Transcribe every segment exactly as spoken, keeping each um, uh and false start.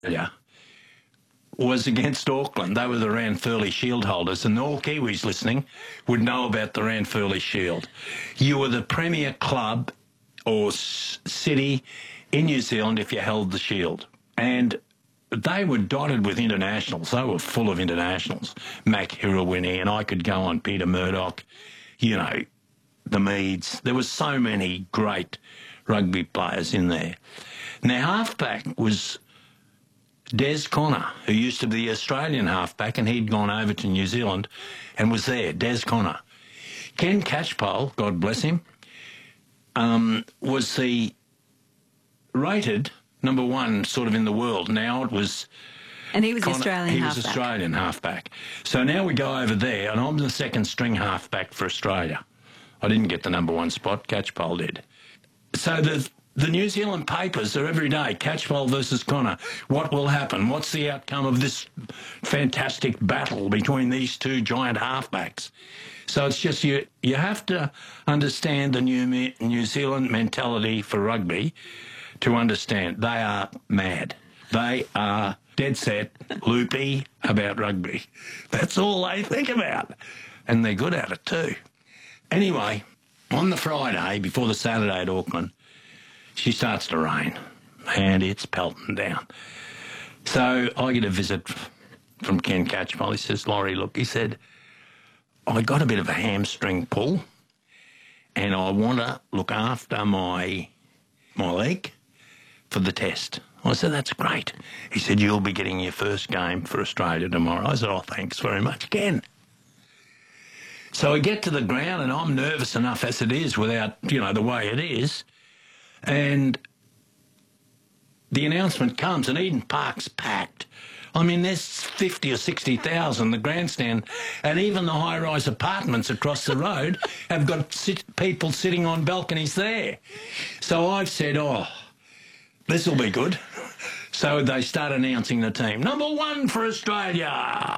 Yeah. Was against Auckland. They were the Ranfurly Shield holders, and all Kiwis listening would know about the Ranfurly Shield. You were the premier club or s- city in New Zealand if you held the Shield. And they were dotted with internationals. They were full of internationals. Mac Hirawini, and I could go on, Peter Murdoch, you know, the Meads. There were so many great rugby players in there. Now, halfback was Des Connor, who used to be the Australian halfback, and he'd gone over to New Zealand and was there, Des Connor. Ken Catchpole, God bless him, um, was the rated number one sort of in the world. Now it was... And he was Connor, Australian he halfback. was Australian halfback. So now we go over there, and I'm the second string halfback for Australia. I didn't get the number one spot, Catchpole did. So the... The New Zealand papers are every day, Catchpole versus Connor. What will happen? What's the outcome of this fantastic battle between these two giant halfbacks? So it's just you you have to understand the New, New Zealand mentality for rugby to understand. They are mad. They are dead set, loopy about rugby. That's all they think about. And they're good at it too. Anyway, on the Friday before the Saturday at Auckland, she starts to rain, and it's pelting down. So I get a visit from Ken Catchpole. He says, Laurie, look, he said, I got a bit of a hamstring pull, and I want to look after my my leg for the test. I said, that's great. He said, you'll be getting your first game for Australia tomorrow. I said, oh, thanks very much, Ken. So I get to the ground, and I'm nervous enough as it is without, you know, the way it is. And the announcement comes, and Eden Park's packed. I mean, there's fifty or sixty thousand, the grandstand, and even the high-rise apartments across the road have got sit- people sitting on balconies there. So I've said, oh, this will be good. So they start announcing the team. Number one for Australia,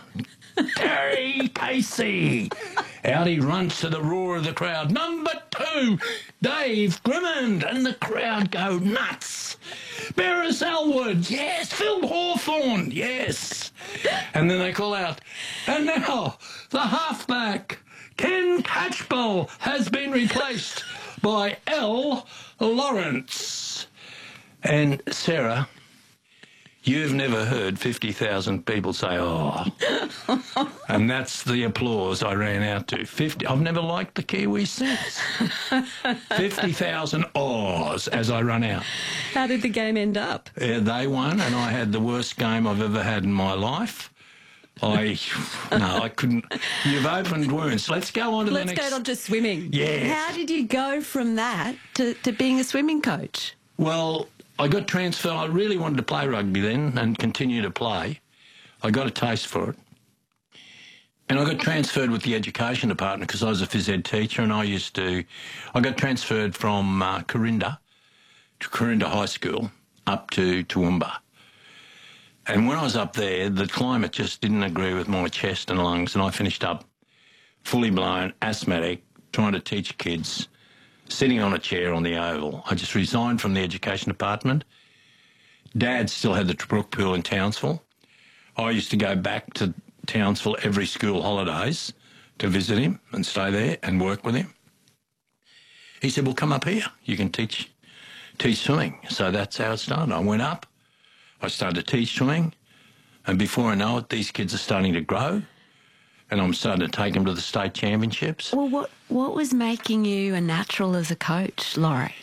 Terry Casey. Out he runs to the roar of the crowd. Number two, Dave Grimmond. And the crowd go nuts. Beres Elwood, yes. Phil Hawthorne, yes. And then they call out, and now the halfback, Ken Catchpole, has been replaced by L. Lawrence. And Sarah, you've never heard fifty thousand people say, oh. And that's the applause I ran out to. fifty I've never liked the Kiwis since. fifty thousand ohs as I run out. How did the game end up? Uh, they won, and I had the worst game I've ever had in my life. I, no, I couldn't. You've opened wounds. Let's go on to Let's the next. go on to swimming. Yes. How did you go from that to, to being a swimming coach? Well, I got transferred. I really wanted to play rugby then and continue to play. I got a taste for it. And I got transferred with the education department because I was a phys ed teacher, and I used to... I got transferred from uh, Corinda to Corinda High School up to Toowoomba. And when I was up there, the climate just didn't agree with my chest and lungs, and I finished up fully blown, asthmatic, trying to teach kids, sitting on a chair on the oval. I just resigned from the education department. Dad still had the Brook Pool in Townsville. I used to go back to Townsville every school holidays to visit him and stay there and work with him. He said, well, come up here. You can teach teach swimming. So that's how it started. I went up. I started to teach swimming. And before I know it, these kids are starting to grow. And I'm starting to take them to the state championships. Well, what, what was making you a natural as a coach, Laurie?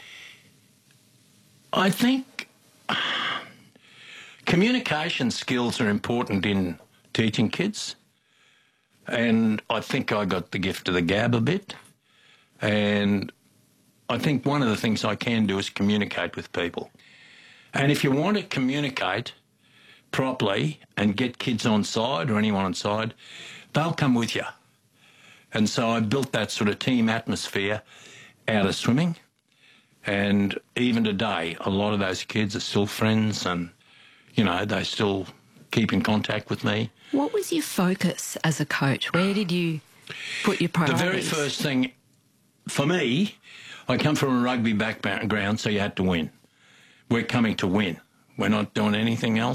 I think communication skills are important in teaching kids. And I think I got the gift of the gab a bit. And I think one of the things I can do is communicate with people. And if you want to communicate properly and get kids on side or anyone on side, they'll come with you. And so I built that sort of team atmosphere out of swimming. And even today, a lot of those kids are still friends and, you know, they still keep in contact with me. What was your focus as a coach? Where did you put your priorities? The very first thing, for me, I come from a rugby background, so you had to win. We're coming to win. We're not doing anything else.